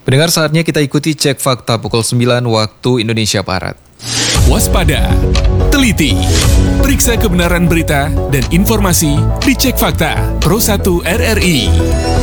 Pendengar, saatnya kita ikuti Cek Fakta pukul 9 waktu Indonesia Barat. Waspada, teliti, periksa kebenaran berita dan informasi di Cek Fakta Pro 1 RRI.